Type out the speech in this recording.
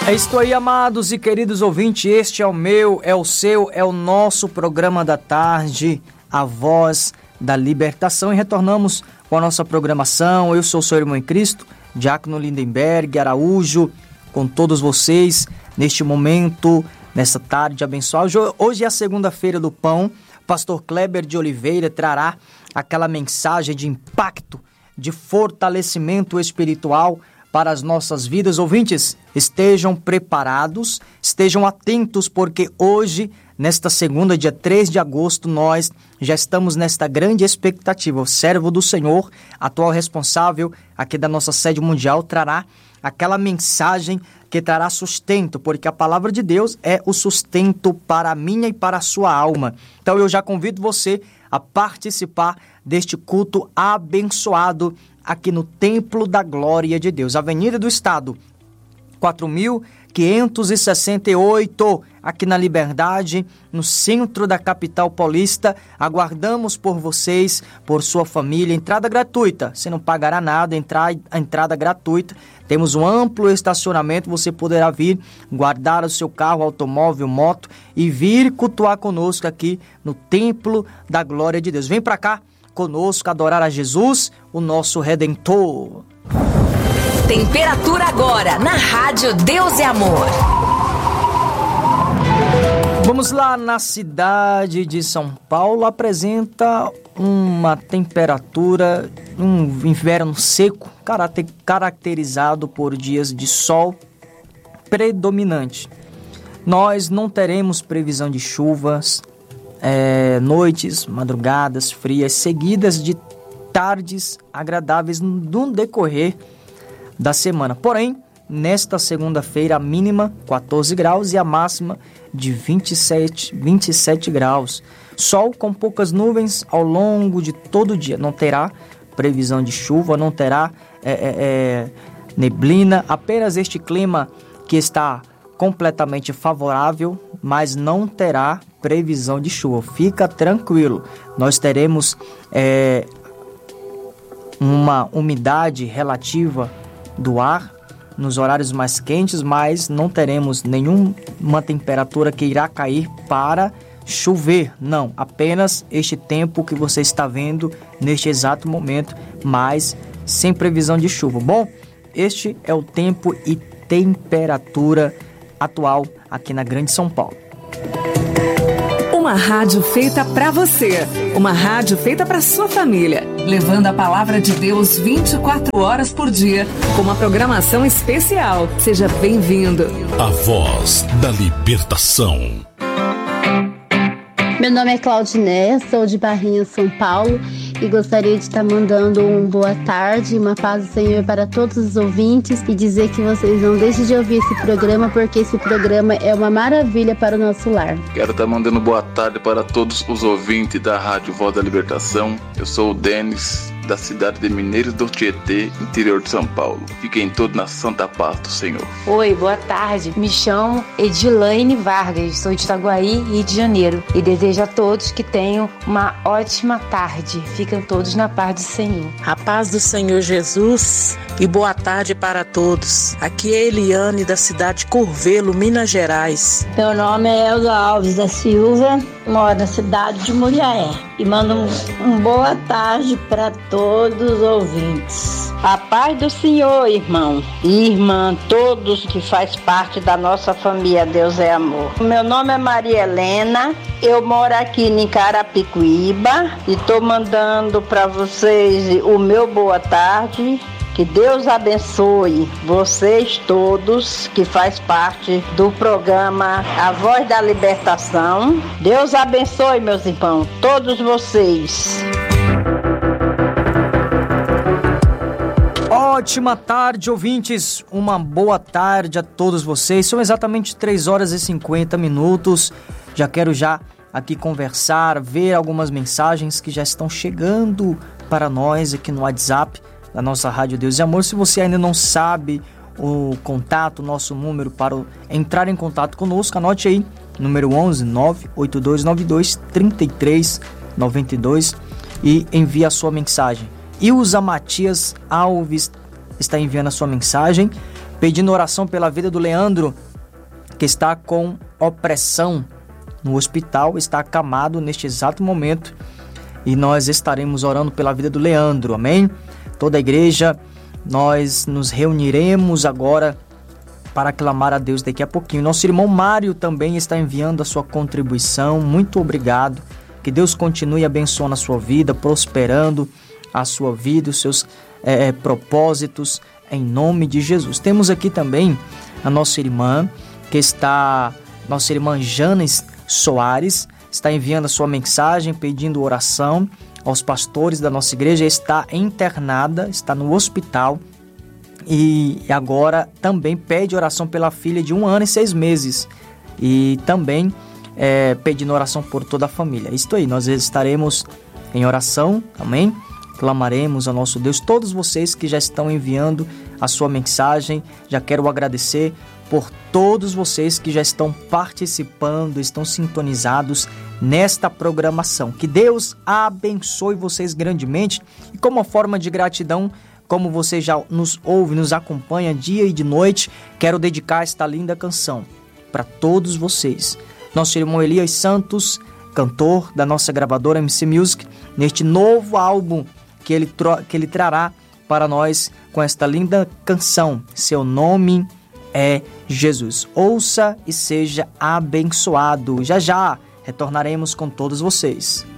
É isso aí, amados e queridos ouvintes, este é o meu, é o seu, é o nosso programa da tarde, a voz da libertação, e retornamos com a nossa programação. Eu sou o seu irmão em Cristo, Diácono Lindenberg Araújo, com todos vocês neste momento, nessa tarde abençoada. Hoje é a segunda-feira do pão. Pastor Kleber de Oliveira trará aquela mensagem de impacto, de fortalecimento espiritual para as nossas vidas. Ouvintes, estejam preparados, estejam atentos, porque hoje, nesta segunda, dia 3 de agosto, nós já estamos nesta grande expectativa. O servo do Senhor, atual responsável aqui da nossa sede mundial, trará aquela mensagem que trará sustento, porque a palavra de Deus é o sustento para a minha e para a sua alma. Então eu já convido você a participar deste culto abençoado aqui no Templo da Glória de Deus, Avenida do Estado, 4.568, aqui na Liberdade, no centro da capital paulista. Aguardamos por vocês, por sua família. Entrada gratuita, você não pagará nada, entrada gratuita. Temos um amplo estacionamento, você poderá vir guardar o seu carro, automóvel, moto e vir cultuar conosco aqui no Templo da Glória de Deus. Vem para cá conosco adorar a Jesus, o nosso Redentor. Temperatura agora na Rádio Deus é Amor. Vamos lá, na cidade de São Paulo apresenta uma temperatura, um inverno seco, caracterizado por dias de sol predominante. Nós não teremos previsão de chuvas, noites, madrugadas frias, seguidas de tardes agradáveis no decorrer da semana. Porém, nesta segunda-feira, a mínima 14 graus e a máxima de 27 graus. Sol com poucas nuvens ao longo de todo o dia. Não terá previsão de chuva, não terá neblina, apenas este clima que está completamente favorável, mas não terá previsão de chuva. Fica tranquilo, nós teremos uma umidade relativa do ar nos horários mais quentes, mas não teremos nenhuma temperatura que irá cair para chover, não, apenas este tempo que você está vendo neste exato momento, mas sem previsão de chuva. Bom, este é o tempo e temperatura atual aqui na Grande São Paulo. Uma rádio feita para você, uma rádio feita para sua família, levando a palavra de Deus 24 horas por dia, com uma programação especial. Seja bem-vindo. A voz da libertação. Meu nome é Claudiné, sou de Barrinha, São Paulo, e gostaria de estar mandando uma boa tarde, uma paz do Senhor para todos os ouvintes e dizer que vocês não deixem de ouvir esse programa, porque esse programa é uma maravilha para o nosso lar. Quero estar mandando boa tarde para todos os ouvintes da Rádio Voz da Libertação. Eu sou o Denis, da cidade de Mineiros do Tietê, interior de São Paulo. Fiquem todos na santa paz do Senhor. Oi, boa tarde. Me chamo Edilaine Vargas, sou de Itaguaí, Rio de Janeiro, e desejo a todos que tenham uma ótima tarde. Fiquem todos na paz do Senhor. A paz do Senhor Jesus e boa tarde para todos. Aqui é Eliane, da cidade de Curvelo, Minas Gerais. Meu nome é Elza Alves da Silva, moro na cidade de Muriaé, e mando uma boa tarde para todos os ouvintes. A paz do Senhor, irmão e irmã, todos que faz parte da nossa família Deus é Amor. Meu nome é Maria Helena, eu moro aqui em Carapicuíba e estou mandando para vocês o meu boa tarde. Que Deus abençoe vocês todos que faz parte do programa A Voz da Libertação. Deus abençoe, meus irmãos, todos vocês. Ótima tarde, ouvintes. Uma boa tarde a todos vocês. São exatamente 3 horas e 50 minutos. Já quero aqui conversar, ver algumas mensagens que já estão chegando para nós aqui no WhatsApp da nossa Rádio Deus e Amor. Se você ainda não sabe o contato, nosso número para entrar em contato conosco, anote aí, número 11 98292 3392 e envie a sua mensagem. Ilza Matias Alves está enviando a sua mensagem. pedindo oração pela vida do Leandro, que está com opressão no hospital, está acamado neste exato momento, e nós estaremos orando pela vida do Leandro, amém? Toda a igreja, nós nos reuniremos agora para clamar a Deus daqui a pouquinho. Nosso irmão Mário também está enviando a sua contribuição, muito obrigado, que Deus continue abençoando a sua vida, prosperando a sua vida, os seus propósitos, em nome de Jesus. Temos aqui também a nossa irmã, nossa irmã Janes Soares, está enviando a sua mensagem, pedindo oração aos pastores da nossa igreja, está internada, está no hospital e agora também pede oração pela filha de 1 ano e 6 meses e também pedindo oração por toda a família. Isto aí, nós estaremos em oração, amém? Clamaremos ao nosso Deus. Todos vocês que já estão enviando a sua mensagem, já quero agradecer por todos vocês que já estão participando, estão sintonizados nesta programação. Que Deus abençoe vocês grandemente e como uma forma de gratidão, como você já nos ouve, nos acompanha dia e de noite, quero dedicar esta linda canção para todos vocês. Nosso irmão Elias Santos, cantor da nossa gravadora MC Music, neste novo álbum que ele trará para nós com esta linda canção, Seu Nome é Jesus. Ouça e seja abençoado. Já já retornaremos com todos vocês.